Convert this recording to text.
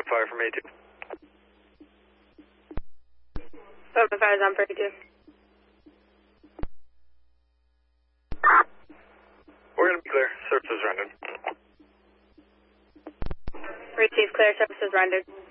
fire from A2. Open fire is on for A2. We're going to be clear. Services rendered. Receive clear, services rendered.